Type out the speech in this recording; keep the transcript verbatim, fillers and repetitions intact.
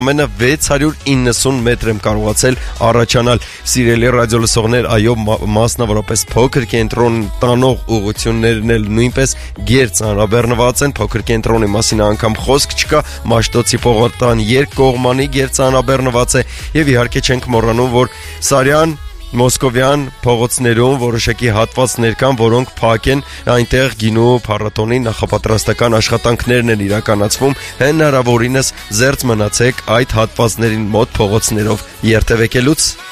Ամենը վեց հարյուր իննսուն մետր եմ կարողացել առաջանալ։ Սիրելի ռադիոլսողներ, այո, մասնավորապես փոքր կենտրոն տանող ուղղություններն էլ նույնպես գերծանրաբեռնված են, փոքր կենտրոնի մասին անգամ խոսք չկա, Մաշտոցի պողոտան երկկողմանի գերծանրաբեռնված է եւ իհարկե չենք մոռանում, որ Սարյան Մոսկովյան փողոցներում որոշակի հատվածներ կան, որոնք փակ են, այնտեղ գինու փառատոնի նախապատրաստական աշխատանքներն են իրականացվում, հնարավորինս զերծ մնացեք այդ հատվածներին մոտ փողոցներով երթևեկելուց։